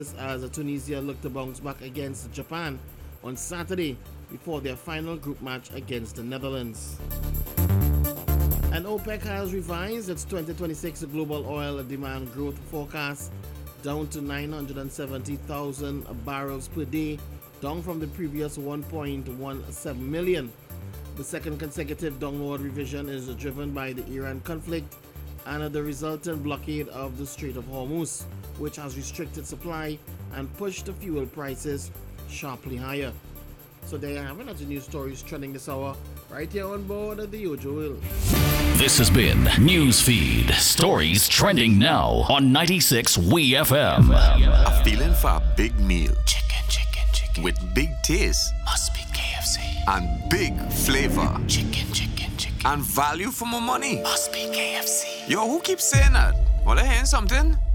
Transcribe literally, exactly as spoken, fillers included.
as Tunisia look to bounce back against Japan on Saturday before their final group match against the Netherlands. And OPEC has revised its twenty twenty-six global oil demand growth forecast down to nine hundred seventy thousand barrels per day, down from the previous one point one seven million. The second consecutive downward revision is driven by the Iran conflict and the resultant blockade of the Strait of Hormuz, which has restricted supply and pushed the fuel prices sharply higher. So there you have it. That's the news stories trending this hour right here on board the Ojo Will. This has been Newsfeed, stories trending now on ninety-six W E F M. A feeling for a big meal. Chicken, chicken, chicken. With big taste. Must be K F C. And big flavor. Chicken, chicken, chicken. And value for more money. Must be K F C. Yo, who keeps saying that? Well, I hearing something.